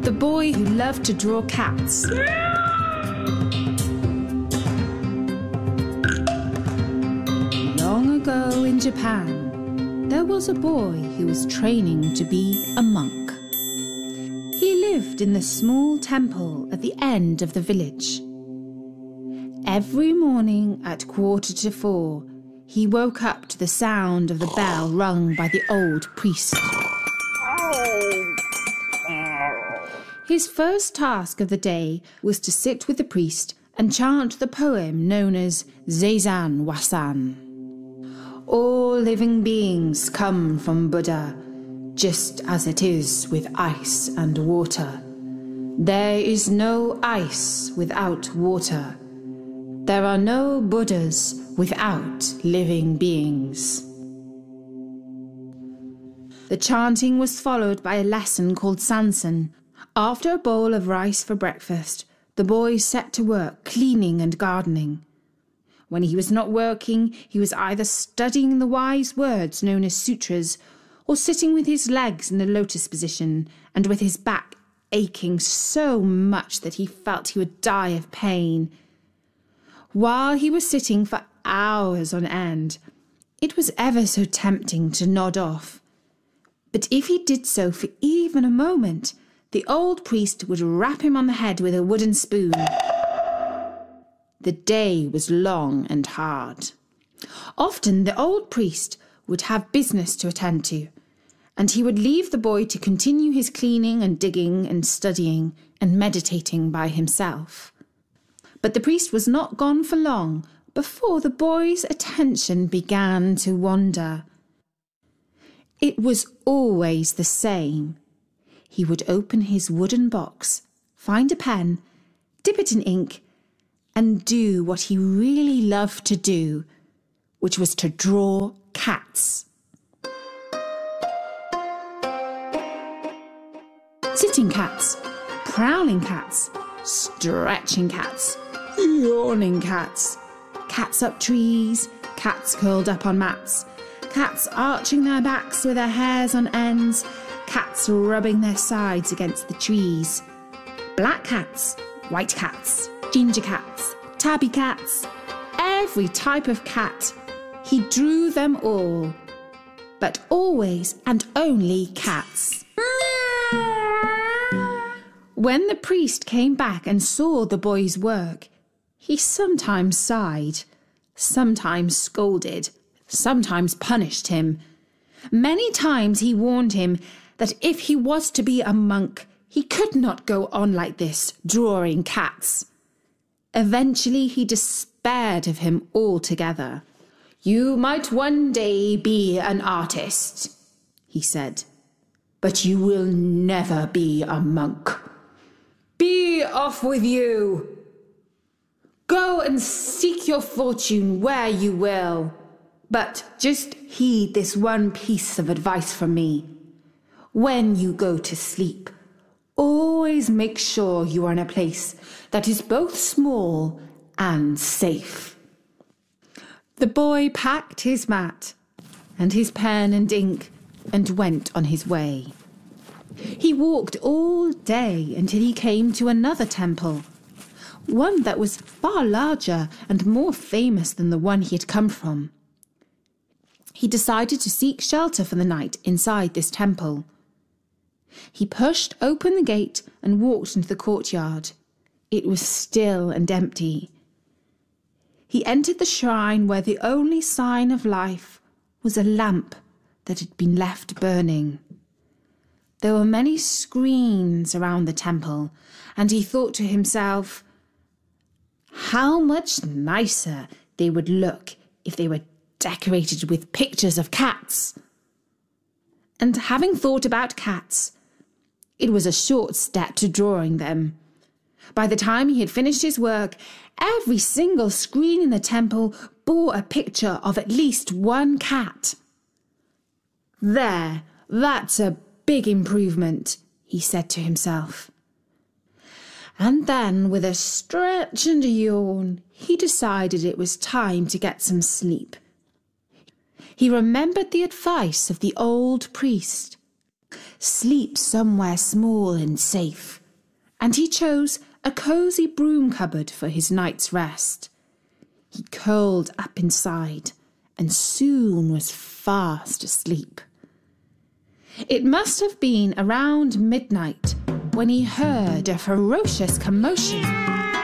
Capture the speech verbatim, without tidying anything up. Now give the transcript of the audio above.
The boy who loved to draw cats. Long ago in Japan, there was a boy who was training to be a monk. He lived in the small temple at the end of the village. Every morning at quarter to four, he woke up to the sound of the bell rung by the old priest. His first task of the day was to sit with the priest and chant the poem known as Seizan Wasan. All living beings come from Buddha, just as it is with ice and water. There is no ice without water. There are no Buddhas without living beings. The chanting was followed by a lesson called Sansan. After a bowl of rice for breakfast, the boy set to work cleaning and gardening. When he was not working, he was either studying the wise words known as sutras, or sitting with his legs in the lotus position and with his back aching so much that he felt he would die of pain. While he was sitting for hours on end, it was ever so tempting to nod off. But if he did so for even a moment, the old priest would rap him on the head with a wooden spoon. The day was long and hard. Often the old priest would have business to attend to, and he would leave the boy to continue his cleaning and digging and studying and meditating by himself. But the priest was not gone for long before the boy's attention began to wander. It was always the same. He would open his wooden box, find a pen, dip it in ink, and do what he really loved to do, which was to draw cats. Sitting cats, prowling cats, stretching cats, yawning cats, cats up trees, cats curled up on mats, cats arching their backs with their hairs on ends, cats rubbing their sides against the trees, black cats, white cats, ginger cats, tabby cats, every type of cat. He drew them all, but always and only cats. When the priest came back and saw the boy's work, he sometimes sighed, sometimes scolded, sometimes punished him. Many times he warned him that if he was to be a monk, he could not go on like this, drawing cats. Eventually he despaired of him altogether. "You might one day be an artist," he said, "but you will never be a monk. Be off with you! Go and seek your fortune where you will. But just heed this one piece of advice from me. When you go to sleep, always make sure you are in a place that is both small and safe." The boy packed his mat and his pen and ink and went on his way. He walked all day until he came to another temple, one that was far larger and more famous than the one he had come from. He decided to seek shelter for the night inside this temple. He pushed open the gate and walked into the courtyard. It was still and empty. He entered the shrine where the only sign of life was a lamp that had been left burning. There were many screens around the temple, and he thought to himself, how much nicer they would look if they were decorated with pictures of cats. And having thought about cats, it was a short step to drawing them. By the time he had finished his work, every single screen in the temple bore a picture of at least one cat. "There, that's a big improvement," he said to himself. And then, with a stretch and a yawn, he decided it was time to get some sleep. He remembered the advice of the old priest. Sleep somewhere small and safe. and he chose a cosy broom cupboard for his night's rest. He curled up inside and soon was fast asleep. It must have been around midnight when he heard a ferocious commotion